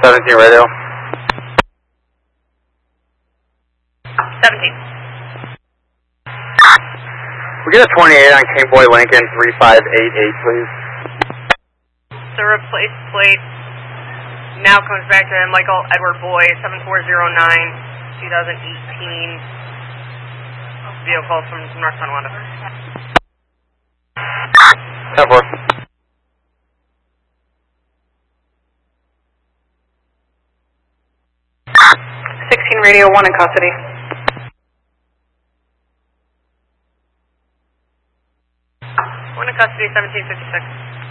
17 radio. 17. We get a 28 on King Boy Lincoln 3588, please. The replaced plate now comes back to Michael Edward Boy, 7409, 2018 vehicle from North Tonawanda. 10-4. 16 radio, 1 in custody. 1 in custody, 1756.